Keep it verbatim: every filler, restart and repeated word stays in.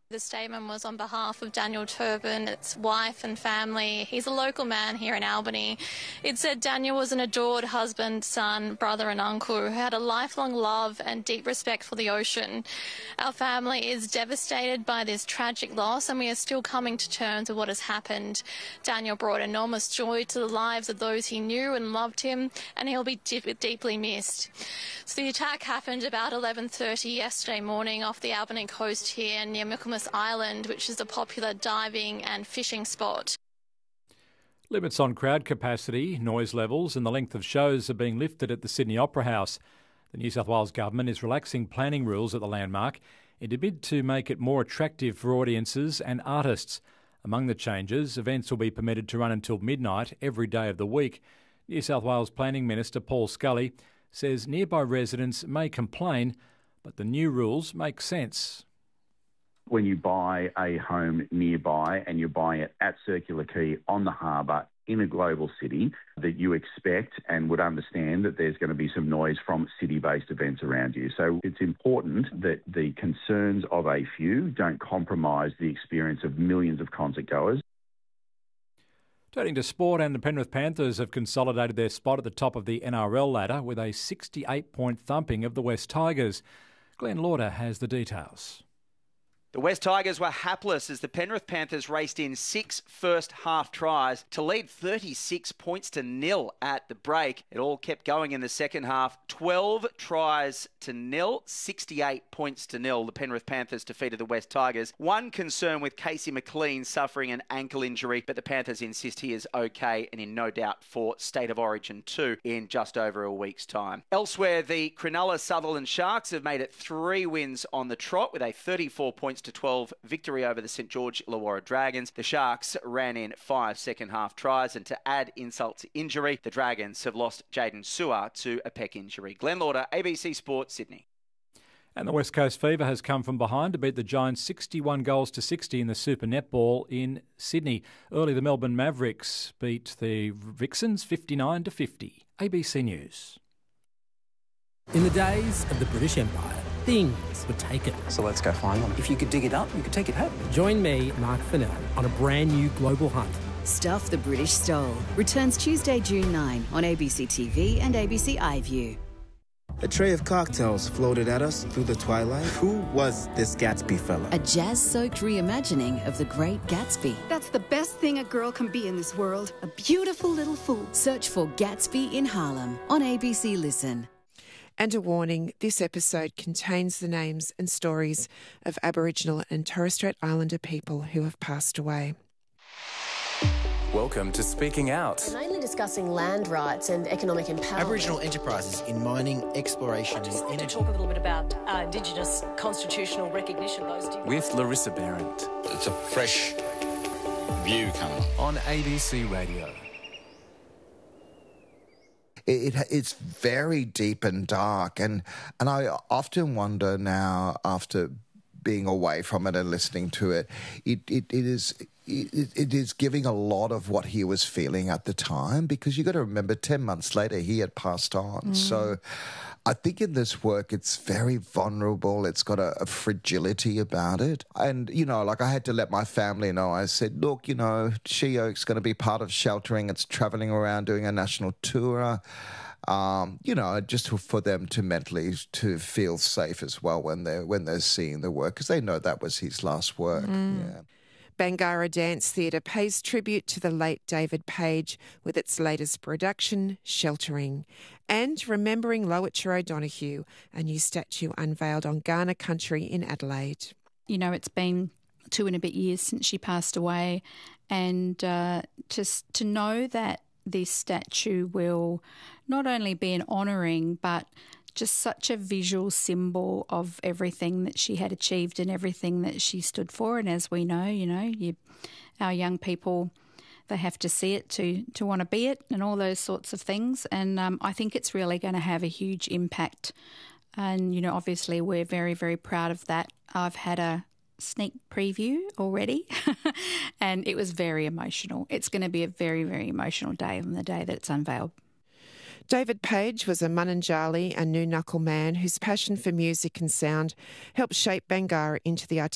The statement was on behalf of Daniel Turpin, its wife and family. He's a local man here in Albany. It said Daniel was an adored husband, son, brother and uncle who had a lifelong love and deep respect for the ocean. Our family is devastated by this tragic loss and we are still coming to terms with what has happened. Daniel brought enormous joy to the lives of those he knew and loved him, and he'll be deep, deeply missed. So the attack happened about eleven thirty yesterday morning off the Albany coast here near Michaelmas Island, which is a popular diving and fishing spot. Limits on crowd capacity, noise levels and the length of shows are being lifted at the Sydney Opera House. The New South Wales Government is relaxing planning rules at the landmark in a bid to make it more attractive for audiences and artists. Among the changes, events will be permitted to run until midnight every day of the week. New South Wales Planning Minister Paul Scully says nearby residents may complain, but the new rules make sense. When you buy a home nearby and you're buying it at Circular Quay on the harbour in a global city, that you expect and would understand that there's going to be some noise from city-based events around you. So it's important that the concerns of a few don't compromise the experience of millions of concert goers. Turning to sport, and the Penrith Panthers have consolidated their spot at the top of the N R L ladder with a sixty-eight point thumping of the West Tigers. Glenn Lauder has the details. The West Tigers were hapless as the Penrith Panthers raced in six first-half tries to lead thirty-six points to nil at the break. It all kept going in the second half. twelve tries to nil, sixty-eight points to nil. The Penrith Panthers defeated the West Tigers. One concern with Casey McLean suffering an ankle injury, but the Panthers insist he is okay and in no doubt for State of Origin two in just over a week's time. Elsewhere, the Cronulla Sutherland Sharks have made it three wins on the trot with a thirty-four points to twelve victory over the St George Illawarra Dragons. The Sharks ran in five second-half tries, and to add insult to injury, the Dragons have lost Jaden Sewer to a pec injury. Glenn Lauder, A B C Sport, Sydney. And the West Coast Fever has come from behind to beat the Giants sixty-one goals to sixty in the Super Netball in Sydney. Early, the Melbourne Mavericks beat the Vixens fifty-nine to fifty. A B C News. In the days of the British Empire, things were taken. So let's go find them. If you could dig it up, you could take it home. Join me, Mark Fennell, on a brand new global hunt. Stuff the British Stole returns Tuesday, June ninth on A B C T V and A B C iView. A tray of cocktails floated at us through the twilight. Who was this Gatsby fella? A jazz-soaked reimagining of The Great Gatsby. That's the best thing a girl can be in this world. A beautiful little fool. Search for Gatsby in Harlem on A B C Listen. And a warning, this episode contains the names and stories of Aboriginal and Torres Strait Islander people who have passed away. Welcome to Speaking Out. We're mainly discussing land rights and economic empowerment. Aboriginal enterprises in mining, exploration and energy. To talk a little bit about uh, Indigenous constitutional recognition. Those With Larissa Behrendt. It's a fresh view coming on A B C Radio. It, it, it's very deep and dark, and and I often wonder now, after being away from it and listening to it, it it, it is it, it is giving a lot of what he was feeling at the time, because you got to remember, ten months later he had passed on. Mm. So I think in this work it's very vulnerable. It's got a, a fragility about it. And, you know, like I had to let my family know. I said, look, you know, She Oak's going to be part of Sheltering. It's travelling around doing a national tour. Um, you know, just for them to mentally to feel safe as well when they're, when they're seeing the work, because they know that was his last work. Mm. Yeah. Bangarra Dance Theatre pays tribute to the late David Page with its latest production, Sheltering, and remembering Lowitja O'Donoghue, a new statue unveiled on Kaurna Country in Adelaide. You know, it's been two and a bit years since she passed away, and uh, just to know that this statue will not only be an honouring but just such a visual symbol of everything that she had achieved and everything that she stood for. And as we know, you know, you, our young people, they have to see it to, to want to be it and all those sorts of things. And um, I think it's really going to have a huge impact. And, you know, obviously we're very, very proud of that. I've had a sneak preview already and it was very emotional. It's going to be a very, very emotional day on the day that it's unveiled. David Page was a Mununjali and New Knuckle man whose passion for music and sound helped shape Bangarra into the